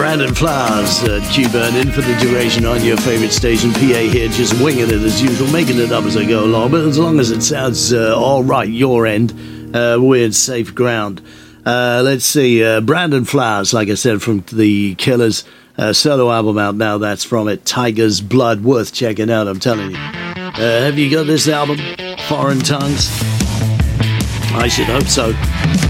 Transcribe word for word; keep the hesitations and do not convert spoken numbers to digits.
Brandon Flowers, uh, Q-Burn in for the duration on your favorite station. P A here, just winging it as usual, making it up as I go along. But as long as it sounds uh, all right, your end, uh, we're in safe ground. Uh, let's see, uh, Brandon Flowers, like I said, from the Killers, uh, solo album out now. That's from it, Tiger's Blood, worth checking out, I'm telling you. Uh, have you got this album, Foreign Tongues? I should hope so.